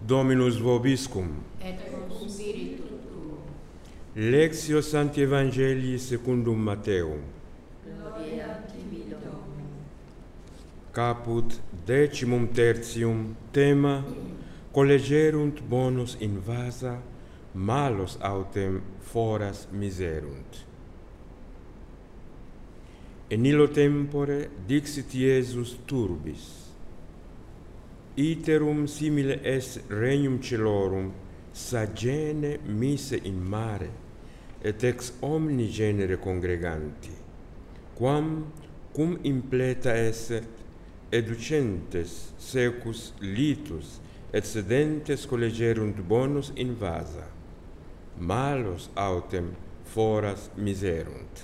Dominus vobiscum. Et cum spiritu tuo. Lectio Sancti Evangelii secundum Matteum. Gloria tibi, Domine. Caput 13 tema collegerunt bonus in vasa, malos autem foras miserunt. In illo tempore dixit Iesus turbis: iterum simile est regnum celorum sagene mise in mare, et ex omni genere congreganti, quam cum impleta esset, educentes secus litus et sedentes collegerunt bonus in vasa, malos autem foras miserunt.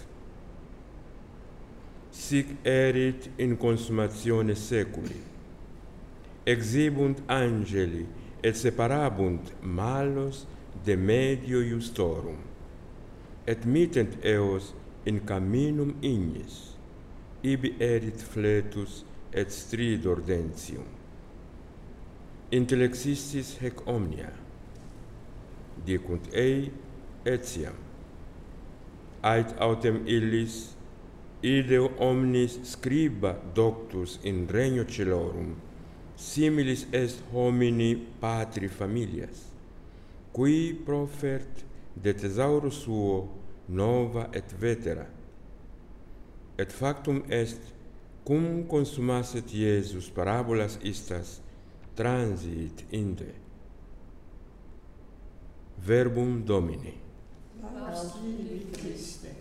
Sic erit in consumatione seculi. Exibunt angeli et separabunt malos de medio justorum, et mittent eos in caminum ignis, ibi erit fletus et stridor dentium. Intellexistis hec omnia, dicunt ei etiam. Ait autem illis, ideo omnis scriba doctus in regno celorum, similis est homini patri familias, qui profert de thesauro suo nova et vetera. Et factum est, cum consumasset Iesus parabolas istas, transit inde. Verbum Domini. Pax tibi, Christe.